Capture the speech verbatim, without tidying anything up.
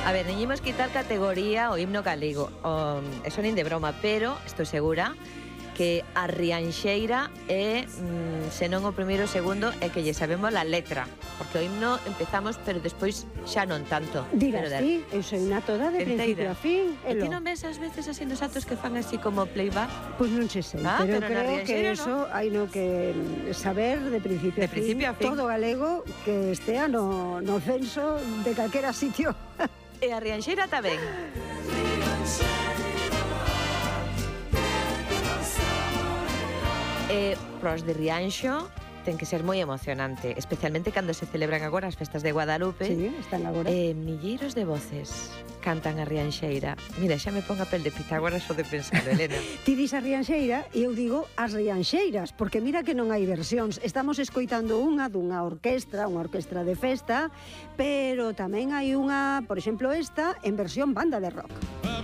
A ver, non imos quitar categoría o himno galego, o, eso nin de broma, pero estou segura que a Rianxeira é, mm, senón o primeiro o segundo, é que lle sabemos la letra, porque o himno empezamos, pero despois xa non tanto. Dirás ti, eu sei unha toda de principio a fin. E ti non ves ás veces así nos actos que fan así como playback? Pois non se sei, Ah, pero, pero na creo que Rianxeira, eso hai no que saber de principio De a fin, principio a fin. todo galego que estea no, no censo de calquera sitio. E a Rianxeira tamén. E pros de Rianxo ten que ser moi emocionante, especialmente cando se celebran agora as festas de Guadalupe. Sí, están agora. E milleiros de voces cantan a Rianxeira. Mira, xa me pon a pel de Pitágoras o de pensar, Elena. Ti dis a Rianxeira e eu digo as Rianxeiras, porque mira que non hai versións. Estamos escoitando unha dunha orquestra, unha orquestra de festa, pero tamén hai unha, por exemplo, esta, en versión banda de rock.